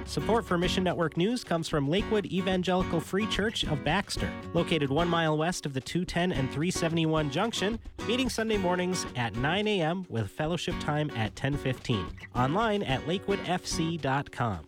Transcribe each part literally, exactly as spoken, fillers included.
Support for Mission Network News comes from Lakewood Evangelical Free Church of Baxter, located one mile west of the two ten and three seventy-one junction, meeting Sunday mornings at nine a.m. with fellowship time at ten fifteen. Online at lakewood f c dot com.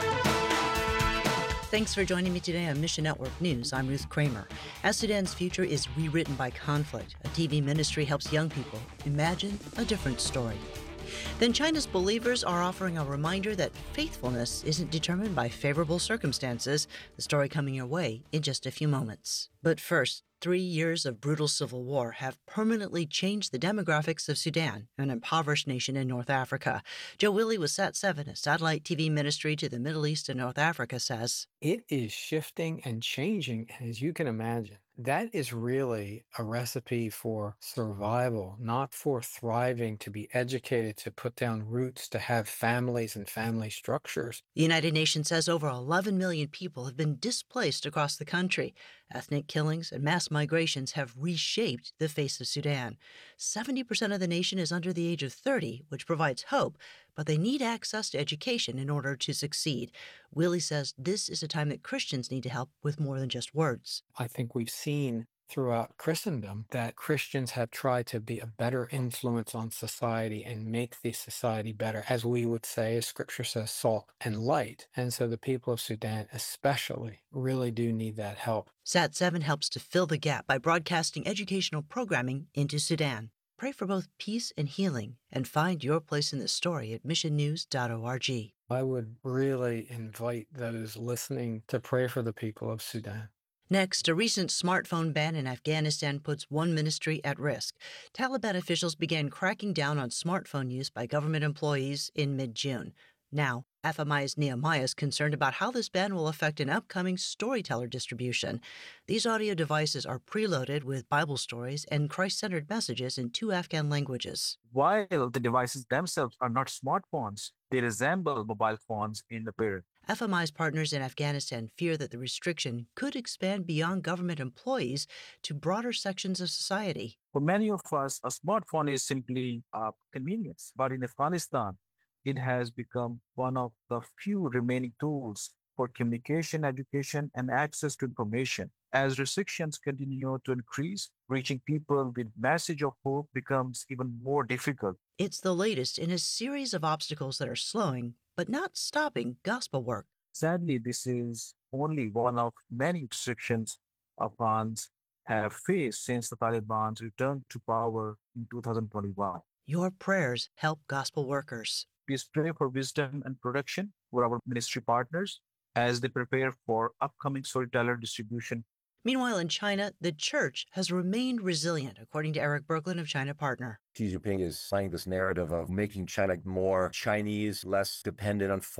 Thanks for joining me today on Mission Network News. I'm Ruth Kramer. As Sudan's future is rewritten by conflict, a T V ministry helps young people imagine a different story. Then China's believers are offering a reminder that faithfulness isn't determined by favorable circumstances. The story coming your way in just a few moments. But first, three years of brutal civil war have permanently changed the demographics of Sudan, an impoverished nation in North Africa. Joe Willie with Sat seven, a satellite T V ministry to the Middle East and North Africa, says, It is shifting and changing, as you can imagine. That is really a recipe for survival, not for thriving, to be educated, to put down roots, to have families and family structures. The United Nations says over eleven million people have been displaced across the country. Ethnic killings and mass migrations have reshaped the face of Sudan. seventy percent of the nation is under the age of thirty, which provides hope, but they need access to education in order to succeed. Willie says this is a time that Christians need to help with more than just words. I think we've seen throughout Christendom that Christians have tried to be a better influence on society and make the society better, as we would say, as Scripture says, salt and light. And so the people of Sudan especially really do need that help. Sat seven helps to fill the gap by broadcasting educational programming into Sudan. Pray for both peace and healing, and find your place in the story at mission news dot org. I would really invite those listening to pray for the people of Sudan. Next, a recent smartphone ban in Afghanistan puts one ministry at risk. Taliban officials began cracking down on smartphone use by government employees in mid-June. Now, F M I's Nehemiah is concerned about how this ban will affect an upcoming storyteller distribution. These audio devices are preloaded with Bible stories and Christ-centered messages in two Afghan languages. While the devices themselves are not smartphones, they resemble mobile phones in appearance. F M I's partners in Afghanistan fear that the restriction could expand beyond government employees to broader sections of society. For many of us, a smartphone is simply a convenience. But in Afghanistan, it has become one of the few remaining tools for communication, education, and access to information. As restrictions continue to increase, reaching people with message of hope becomes even more difficult. It's the latest in a series of obstacles that are slowing, but not stopping, gospel work. Sadly, this is only one of many restrictions Afghans have faced since the Taliban's returned to power in two thousand twenty-one. Your prayers help gospel workers. Please pray for wisdom and protection for our ministry partners as they prepare for upcoming storyteller distribution. Meanwhile, in China, the church has remained resilient, according to Eric Berglund of China Partner. Xi Jinping is playing this narrative of making China more Chinese, less dependent on